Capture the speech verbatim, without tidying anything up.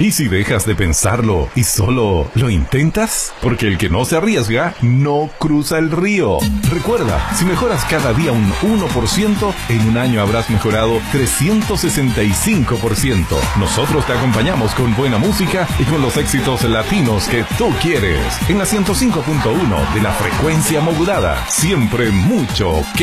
¿Y si dejas de pensarlo y solo lo intentas? Porque el que no se arriesga, no cruza el río. Recuerda, si mejoras cada día un uno por ciento, en un año habrás mejorado trescientos sesenta y cinco por ciento. Nosotros te acompañamos con buena música y con los éxitos latinos que tú quieres. En la ciento cinco punto uno de la frecuencia modulada. Siempre mucho que